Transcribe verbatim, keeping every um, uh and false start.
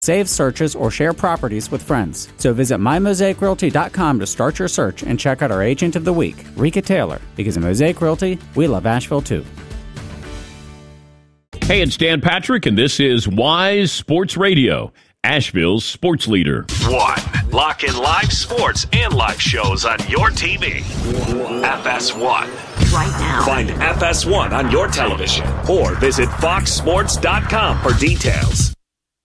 save searches, or share properties with friends. So visit my mosaic realty dot com to start your search and check out our Agent of the Week, Rika Taylor, because at Mosaic Realty, we love Asheville too. Hey, it's Dan Patrick, and this is Wise Sports Radio, Asheville's sports leader. One. Lock in live sports and live shows on your T V. F S one. Right now. Find F S one on your television or visit fox sports dot com for details.